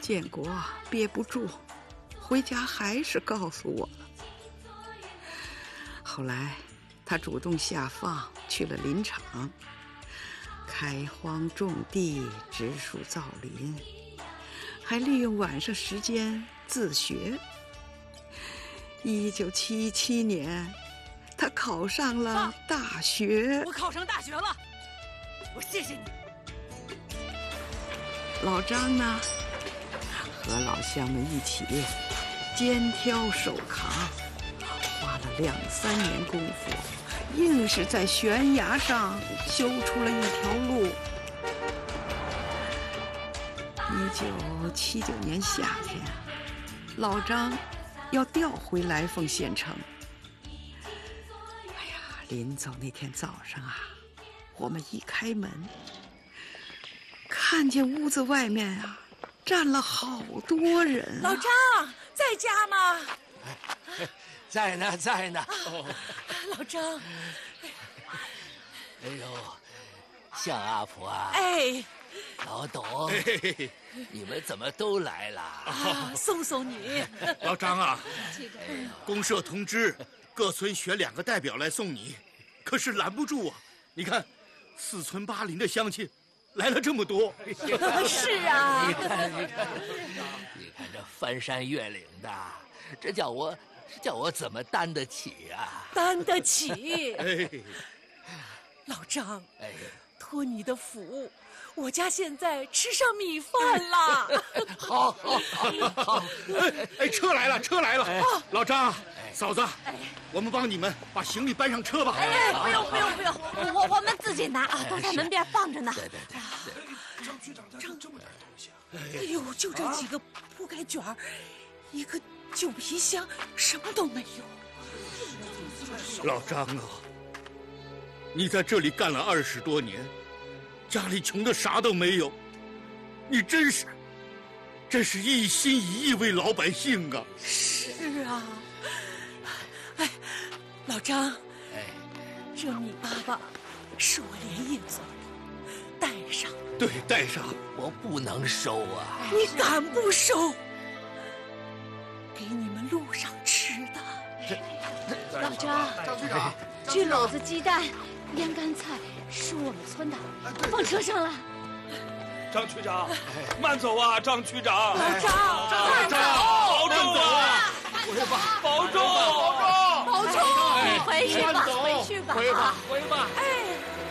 建国憋不住，回家还是告诉我了。后来他主动下放去了林场，开荒种地，植树造林，还利用晚上时间自学。1977年，他考上了大学。 我考上大学了，我谢谢你。 老张呢，和老乡们一起肩挑手扛，花了2、3年功夫，硬是在悬崖上修出了一条路。1979年夏天，老张要调回来凤县城。哎呀，临走那天早上啊，我们一开门，看见屋子外面啊站了好多人老张在家吗？ 在呢，在呢。 老张， 哎呦，向阿婆啊！ 哎， 老董，你们怎么都来了？ 送送你。 老张啊，公社通知各村选2个代表来送你，可是拦不住啊！你看，4村8邻的乡亲来了这么多。 是啊， 你看这翻山越岭的，这叫我怎么担得起啊？ 担得起。 哎， 老张， 哎， 托你的福，我家现在吃上米饭了。 好。 哎，车来了，车来了！老张，嫂子，我们帮你们把行李搬上车吧。 哎，不用，我们自己拿，都在门边放着呢。 对。 张局长这么点东西啊！ 哎呦，就这几个铺盖卷儿，一个旧皮箱，什么都没有。 老张啊，你在这里干了20多年，家里穷的啥都没有，你真是一心一意为老百姓啊！ 是啊，哎，老张， 哎， 这米粑粑是我连夜做的，带上。 对，带上。 我不能收啊！ 你敢不收？给你们路上吃的。 老张， 张局长， 这篓子鸡蛋、腌干菜是我们村的，放车上了。 张区长，慢走啊，张区长。 老张， 慢走，保重啊！保重！ 保重，回去吧，回去吧。 回吧。 哎。